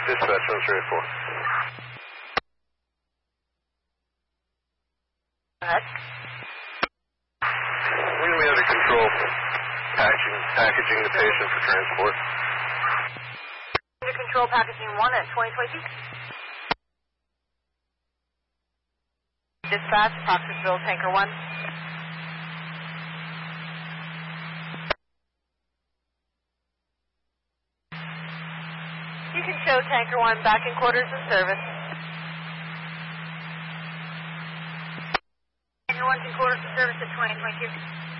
Dispatch 134. Go ahead. When do we have to control packaging the patient for transport? Under control packaging 1 at 2022. Dispatch, Foxville Tanker 1. You can show Tanker 1 back in quarters of service. Tanker 1's in quarters of service at 2022.